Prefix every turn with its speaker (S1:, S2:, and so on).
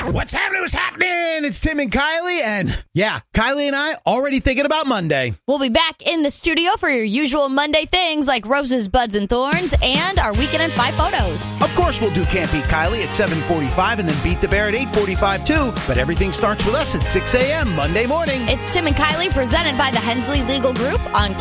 S1: What's happening? What's happening? It's Tim and Kylie, and yeah, Kylie and I already thinking about Monday.
S2: We'll be back in the studio for your usual Monday things like roses, buds, and thorns, and our Weekend in 5 photos.
S1: Of course, we'll do Can't Beat Kylie at 7:45 and then Beat the Bear at 8:45 too. But everything starts with us at 6 a.m. Monday morning.
S2: It's Tim and Kylie presented by the Hensley Legal Group on